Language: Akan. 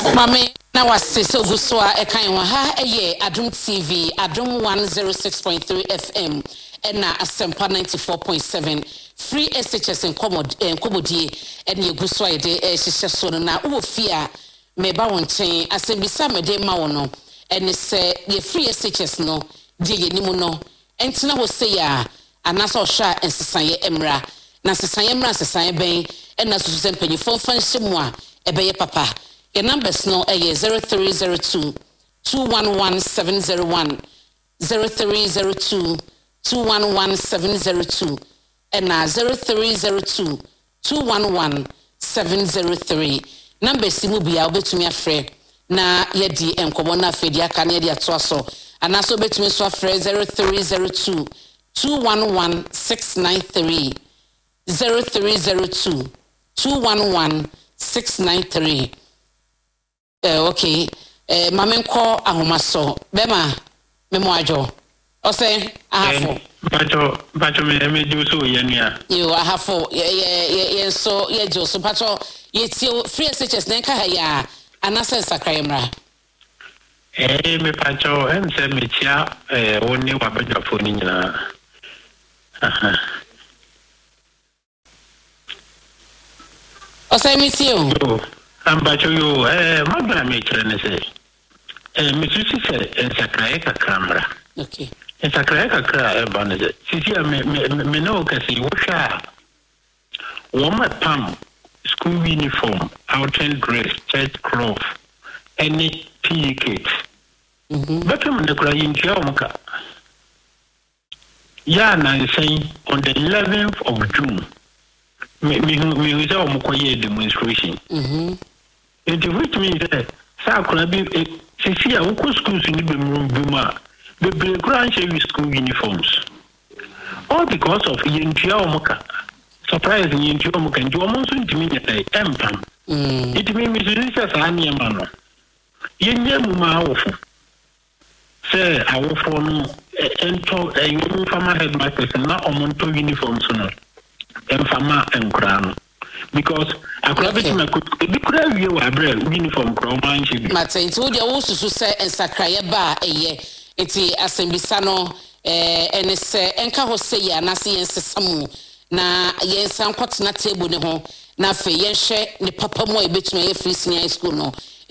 Mame na wase so guswa ekan wa ha eye Adom TV Adom 106.3 FM na Asempa 94.7 free SHS Nkomodie ene guswa ede hihye so na wo fia meba won chen asembisa mede ma wono ene se ye free SHS no die ye nimu no entina wo se ya anasa ohwa ensesan emra na sesan emra sesan ben ena susu sempanyifo fanhye a ebeye papa. Your numbers no 0302 211 701 0302 211 702 and 0302 211 703 numbers mu bia obetumi afre na yedi enkomo na afedi aka na yedi ato aso anaso obetumi so afre 0302 211 693 0302 211 693. Okay. Mame nko ahomaso. Bema memo ajo. Ose ahafo. Pacho me do so yenia. You ahafo ye so ye jo so pacho ye ti free SHS den ka ha ya anasa sakrayemra. Me pacho ense me tia woni wabadafo ni nyina. Aha. Ose mi ti o. Ambacho yo magna me krene se me sisi se ensakrae kakramra. Okay. Ensakrae kakra banze sisi me no kasi wosha woma pam school uniform outing dress church cloth any ticket but me kura yintia omka ya na say on the 11th of June me was omkoye demonstration it which means that Sakura be Cecilia who schools in the Buma, the Grand school uniforms. All because of Yintia Omoka. Surprising Yintia Omoka and Jomonson to me at Empam. It means this as Anya Mano. Yenya Muma, say, I will form a uniform headmasters and not Omonto uniforms, and Fama and Crown. Because I could have uniform crown should Martin told you also to say and Sakraya bar a year. Eti asembisano and say enka hoseya na si ensesamu na yen san kwatena table ne ho na fe yen hye ne papa mo ebetuma ye free senior school no